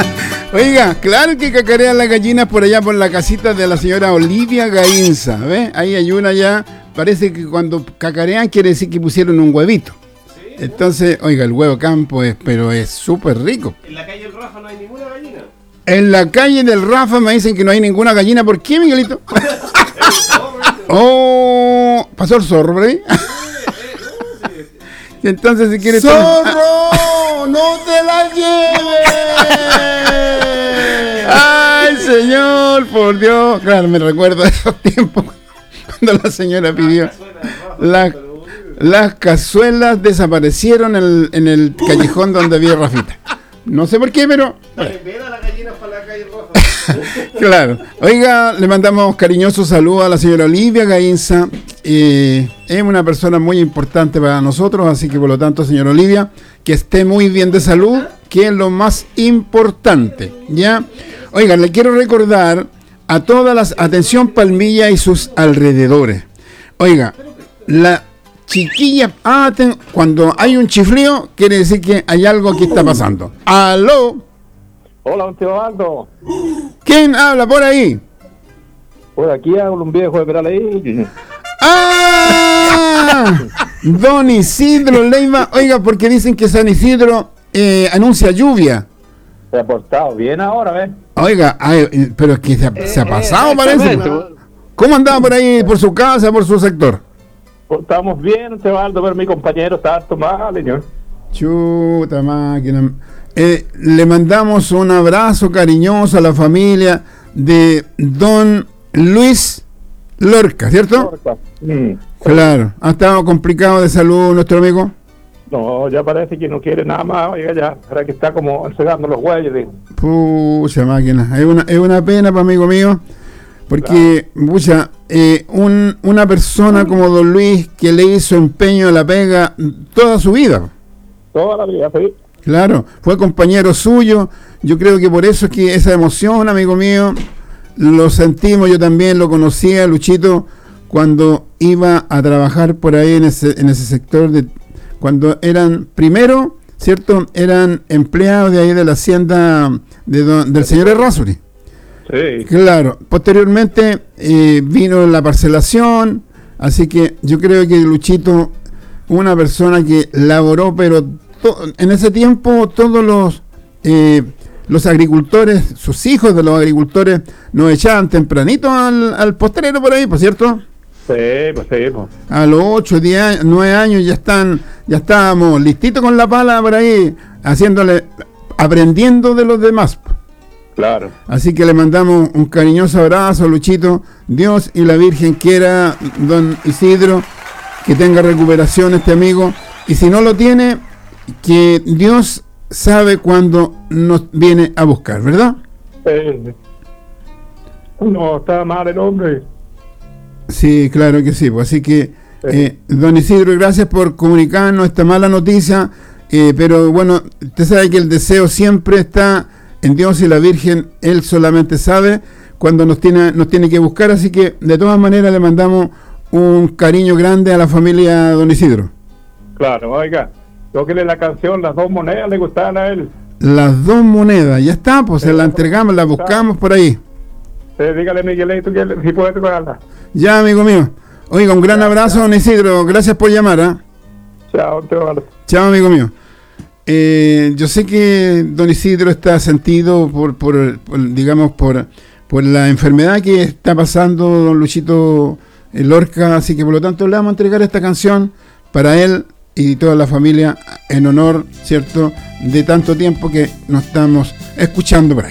Oiga, claro que cacarean las gallinas por allá por la casita de la señora Olivia Gainza, ¿ves? Ahí hay una ya, parece que cuando cacarean quiere decir que pusieron un huevito. ¿Sí? Entonces, oiga, el huevo campo pero es súper rico. En la calle del Rafa no hay ninguna gallina. En la calle del Rafa me dicen que no hay ninguna gallina. ¿Por qué, Miguelito? Oh, pasó el zorro por ahí. Entonces, si quieres... ¡Zorro! ¡No te la lleves! ¡Ay, señor! Por Dios. Claro, me recuerdo de esos tiempos cuando la señora pidió... Las cazuelas desaparecieron en el callejón donde había Rafita. No sé por qué, pero... Claro. Oiga, le mandamos cariñoso saludo a la señora Olivia Gainza. Es una persona muy importante para nosotros, así que por lo tanto, señora Olivia, que esté muy bien de salud, que es lo más importante, ¿ya? Oiga, le quiero recordar a todas las... Atención, Palmilla y sus alrededores. Oiga, la chiquilla... cuando hay un chiflío, quiere decir que hay algo que está pasando. ¡Aló! Hola, don Teobaldo. ¿Quién habla por ahí? Pues aquí hablo un viejo de Peralí. ¡Ah! Don Isidro Leiva. Oiga, porque dicen que San Isidro anuncia lluvia. Se ha portado bien ahora, ¿ves? Oiga, pero es que se ha pasado, parece. ¿Cómo andaba por ahí, por su casa, por su sector? Estamos bien, Teobaldo, pero mi compañero está harto mal, señor. Chuta máquina. Le mandamos un abrazo cariñoso a la familia de don Luis Lorca, ¿cierto? Lorca. Claro. ¿Ha estado complicado de salud nuestro amigo? No, ya parece que no quiere nada más, oiga, ya. Ahora que está como encerrando los güeyes. Pucha máquina. Es una pena para amigo mío, porque, pucha, una persona como don Luis que le hizo empeño a la pega toda su vida. Toda la vida, sí. Claro, fue compañero suyo. Yo creo que por eso es que esa emoción, amigo mío, lo sentimos. Yo también lo conocía, Luchito, cuando iba a trabajar por ahí en ese sector, cuando eran, primero, ¿cierto? Eran empleados de ahí de la hacienda del señor Errázuri. Sí. Claro, posteriormente vino la parcelación, así que yo creo que Luchito, una persona que laboró, pero en ese tiempo todos los agricultores, sus hijos de los agricultores, nos echaban tempranito al postrero por ahí, ¿por cierto? Sí, pues sí, pues. A los 8, 10 años, 9 años ya estábamos listitos con la pala por ahí, aprendiendo de los demás. Claro. Así que le mandamos un cariñoso abrazo, Luchito. Dios y la Virgen quiera, don Isidro, que tenga recuperación este amigo. Y si no lo tiene, que Dios sabe cuándo nos viene a buscar, ¿verdad? No, está mal el hombre. Sí, claro que sí. Pues así que, don Isidro, gracias por comunicarnos esta mala noticia. Pero bueno, usted sabe que el deseo siempre está en Dios y la Virgen. Él solamente sabe cuando nos tiene que buscar. Así que, de todas maneras, le mandamos un cariño grande a la familia don Isidro. Claro, oiga. Tóquele la canción, Las Dos Monedas, le gustaban a él. Las Dos Monedas, ya está, pues se la entregamos, la buscamos por ahí. Sí, dígale, Miguelito, que si puede tocarla. Ya, amigo mío. Oiga, un gran abrazo, don Isidro. Gracias por llamar, ¿eh? Chao, Teobaldo. Chao, amigo mío. Yo sé que don Isidro está sentido por la enfermedad que está pasando don Luchito Lorca, así que por lo tanto le vamos a entregar esta canción para él y toda la familia en honor, ¿cierto?, de tanto tiempo que nos estamos escuchando por ahí.